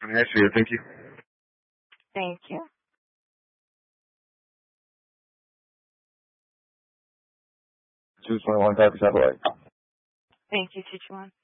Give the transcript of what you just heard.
Nice to you. Thank you. Thank you. 221 Copy Satellite. Thank you, 221.